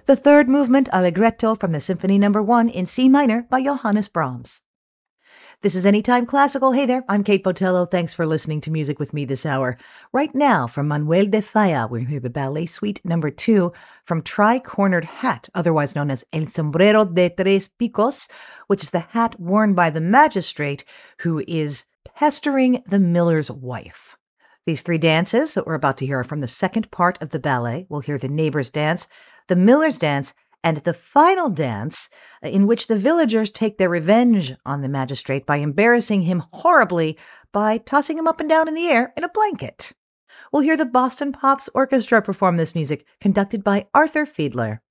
the third movement Allegretto from the Symphony No. 1 in C minor by Johannes Brahms. This is Anytime Classical. Hey there, I'm Kate Botello. Thanks for listening to music with me this hour. Right now, from Manuel de Falla, we're going to hear the Ballet Suite No. 2 from Tri-Cornered Hat, otherwise known as El Sombrero de Tres Picos, which is the hat worn by the magistrate who is pestering the miller's wife. These three dances that we're about to hear are from the second part of the ballet. We'll hear the neighbor's dance, the miller's dance, and the final dance in which the villagers take their revenge on the magistrate by embarrassing him horribly by tossing him up and down in the air in a blanket. We'll hear the Boston Pops Orchestra perform this music, conducted by Arthur Fiedler.